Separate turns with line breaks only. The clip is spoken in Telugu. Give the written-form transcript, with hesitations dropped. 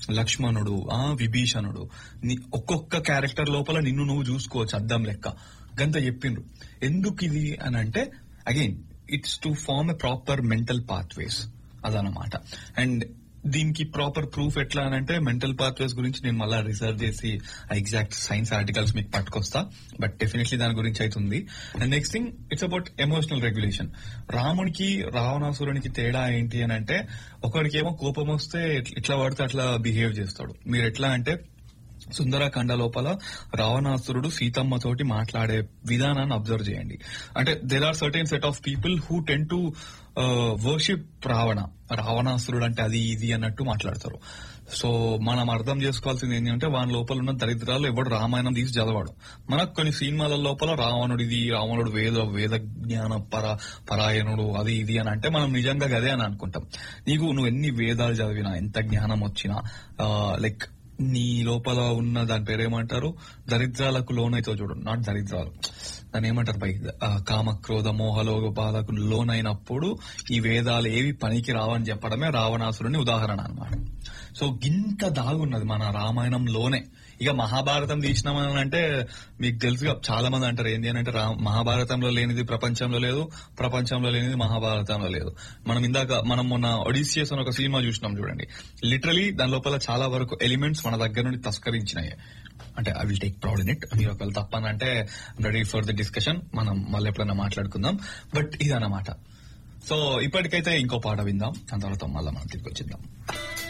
లక్ష్మణుడు, విభీషణుడు, ఒక్కొక్క క్యారెక్టర్ లోపల నిన్ను నువ్వు చూసుకోవచ్చు అద్దం లెక్క. గంత చెప్పిండ్రు. ఎందుకు ఇది అని అంటే again it's to form a proper mental pathways అదనమాట. అండ్ దీనికి ప్రాపర్ ప్రూఫ్ ఎట్లా అని అంటే మెంటల్ పాత్వేస్ గురించి నేను మళ్ళీ రీసెర్చ్ చేసి ఎగ్జాక్ట్ సైన్స్ ఆర్టికల్స్ మీకు పట్టుకొస్తా, బట్ డెఫినెట్లీ దాని గురించి అవుతుంది. And next thing it's about emotional regulation. రామునికి రావణాసురునికి తేడా ఏంటి అని అంటే ఒకరికేమో కోపం వస్తే ఇట్లా పడితే అట్లా బిహేవ్ చేస్తాడు. మీరు ఎట్లా అంటే సుందరకాండ లోపల రావణాసురుడు సీతమ్మ తోటి మాట్లాడే విధానాన్ని అబ్జర్వ్ చేయండి. అంటే there are certain set of people who ten to worship రావణాసురుడు అంటే అది ఇది అన్నట్టు మాట్లాడతారు. సో మనం అర్థం చేసుకోవాల్సింది ఏంటంటే వాని లోపల ఉన్న దరిద్రాలు ఎవడు రామాయణం తీసి చదవాడు. మనకు కొన్ని సినిమాల లోపల రావణుడు వేద జ్ఞాన పరాయణుడు అది ఇది అని అంటే మనం నిజంగా అదే అని అనుకుంటాం. నువ్వు ఎన్ని వేదాలు చదివినా ఎంత జ్ఞానం వచ్చినా లైక్ నీ లోపల ఉన్న దాని పేరేమంటారు దరిద్రాలకు లోనైతే చూడు, నాట్ దరిద్రాలు, దాని ఏమంటారు పై కామ క్రోధ మోహలోగ బాధకు లోనైనప్పుడు ఈ వేదాలు ఏవి పనికి రావని చెప్పడమే రావణాసురుని ఉదాహరణ అన్నమాట. సో గింత దాగున్నది మన రామాయణంలోనే. ఇక మహాభారతం తీసినామని అంటే మీకు తెలుసుగా చాలా మంది అంటారు ఏంటి అని అంటే మహాభారతంలో లేనిది ప్రపంచంలో లేదు, ప్రపంచంలో లేనిది మహాభారతంలో లేదు. మనం మొన్న ఒడిసియస్ అని ఒక సినిమా చూసినాం చూడండి. లిటరలీ దాని లోపల చాలా వరకు ఎలిమెంట్స్ మన దగ్గర నుండి తస్కరించినాయి. అంటే I will take proud in it. మీరు ఒకవేళ తప్పనంటే రెడీ ఫర్ ది డిస్కషన్, మనం మళ్ళీ ఎప్పుడైనా మాట్లాడుకుందాం. బట్ ఇదన్నమాట. సో ఇప్పటికైతే ఇంకో పాట విందాం, దాని తర్వాత మళ్ళీ మనం తిరిగి వచ్చిద్దాం.